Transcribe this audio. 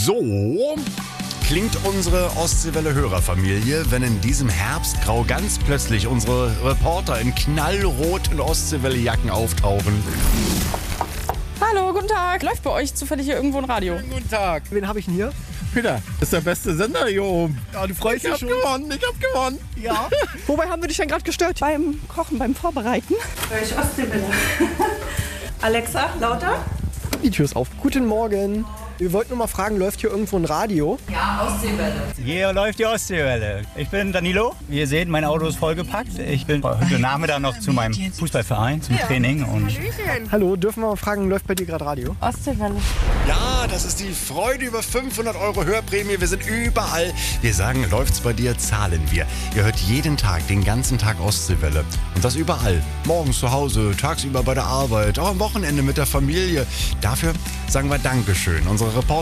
So klingt unsere Ostseewelle-Hörerfamilie, wenn in diesem Herbstgrau ganz plötzlich unsere Reporter in knallroten Ostseewelle-Jacken auftauchen. Hallo, guten Tag. Läuft bei euch zufällig hier irgendwo ein Radio? Guten Tag. Wen habe ich denn hier? Peter, das ist der beste Sender hier oben. Ja, du freust dich schon. Ich hab gewonnen. Ja. Wobei haben wir dich denn gerade gestört? Beim Kochen, beim Vorbereiten. Hör ich Ostseewelle. Alexa, lauter? Die Tür ist auf. Guten Morgen. Wir wollten nur mal fragen, läuft hier irgendwo ein Radio? Ja, Ostseewelle. Hier läuft die Ostseewelle. Ich bin Danilo. Wie ihr seht, mein Auto ist vollgepackt. Ich bin heute Nachmittag noch zu meinem Fußballverein, zum Training. Und Hallo, dürfen wir mal fragen, läuft bei dir gerade Radio? Ostseewelle. Ja, das ist die Freude über 500 € Hörprämie. Wir sind überall. Wir sagen, läuft's bei dir, zahlen wir. Ihr hört jeden Tag, den ganzen Tag Ostseewelle. Und das überall. Morgens zu Hause, tagsüber bei der Arbeit, auch am Wochenende mit der Familie. Dafür sagen wir Dankeschön. Unsere Reporter